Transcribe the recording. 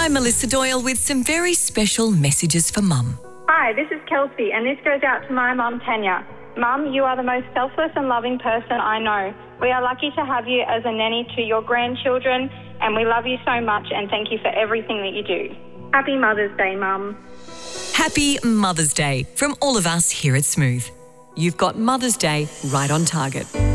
I'm Melissa Doyle with some very special messages for Mum. Hi, this is Kelsey, and this goes out to my mum, Tanya. Mum, you are the most selfless and loving person I know. We are lucky to have you as a nanny to your grandchildren, and we love you so much and thank you for everything that you do. Happy Mother's Day, Mum. Happy Mother's Day from all of us here at Smooth. You've got Mother's Day right on target.